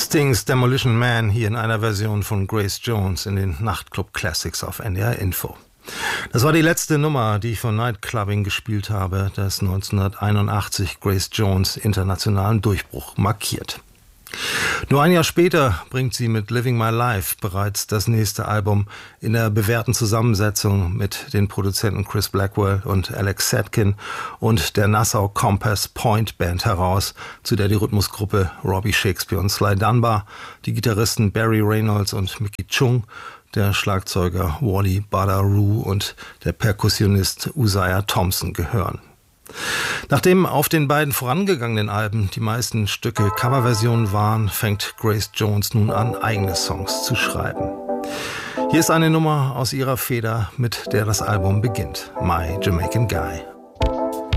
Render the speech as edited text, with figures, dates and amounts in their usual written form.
Stings Demolition Man hier in einer Version von Grace Jones in den Nachtclub Classics auf NDR Info. Das war die letzte Nummer, die ich von Nightclubbing gespielt habe, das 1981 Grace Jones internationalen Durchbruch markiert. Nur ein Jahr später bringt sie mit Living My Life bereits das nächste Album in der bewährten Zusammensetzung mit den Produzenten Chris Blackwell und Alex Setkin und der Nassau Compass Point Band heraus, zu der die Rhythmusgruppe Robbie Shakespeare und Sly Dunbar, die Gitarristen Barry Reynolds und Mickey Chung, der Schlagzeuger Wally Badarou und der Perkussionist Uzziah Thompson gehören. Nachdem auf den beiden vorangegangenen Alben die meisten Stücke Coverversionen waren, fängt Grace Jones nun an, eigene Songs zu schreiben. Hier ist eine Nummer aus ihrer Feder, mit der das Album beginnt: My Jamaican Guy.